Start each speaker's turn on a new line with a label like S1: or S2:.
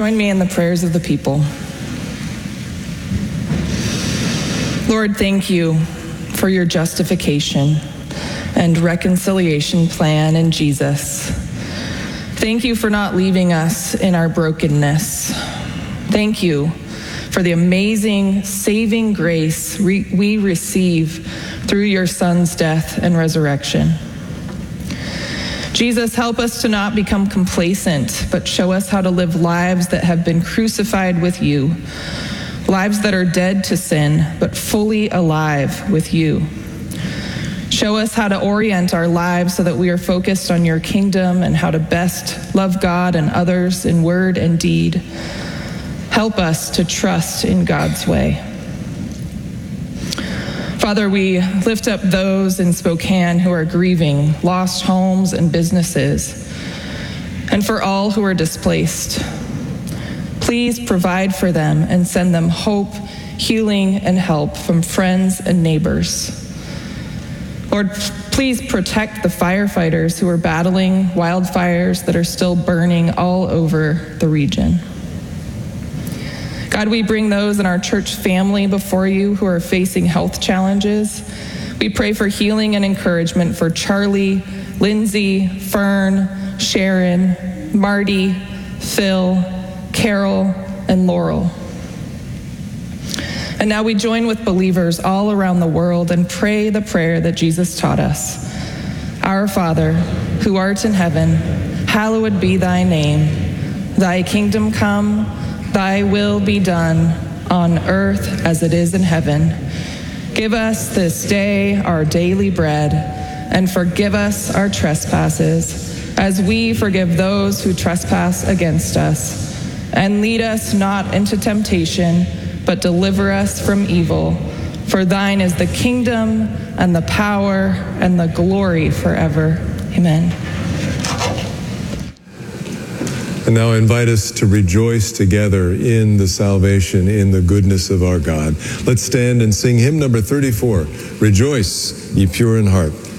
S1: Join me in the prayers of the people. Lord, thank you for your justification and reconciliation plan in Jesus. Thank you for not leaving us in our brokenness. Thank you for the amazing saving grace we receive through your Son's death and resurrection. Jesus, help us to not become complacent, but show us how to live lives that have been crucified with you, lives that are dead to sin, but fully alive with you. Show us how to orient our lives so that we are focused on your kingdom and how to best love God and others in word and deed. Help us to trust in God's way. Father, we lift up those in Spokane who are grieving lost homes and businesses, and for all who are displaced. Please provide for them and send them hope, healing, and help from friends and neighbors. Lord, please protect the firefighters who are battling wildfires that are still burning all over the region. God, we bring those in our church family before you who are facing health challenges. We pray for healing and encouragement for Charlie, Lindsay, Fern, Sharon, Marty, Phil, Carol, and Laurel. And now we join with believers all around the world and pray the prayer that Jesus taught us. Our Father, who art in heaven, hallowed be thy name. Thy kingdom come, thy will be done on earth as it is in heaven. Give us this day our daily bread, and forgive us our trespasses, as we forgive those who trespass against us. And lead us not into temptation, but deliver us from evil. For thine is the kingdom and the power and the glory forever. Amen.
S2: And now I invite us to rejoice together in the salvation, in the goodness of our God. Let's stand and sing hymn number 34, Rejoice, Ye Pure in Heart.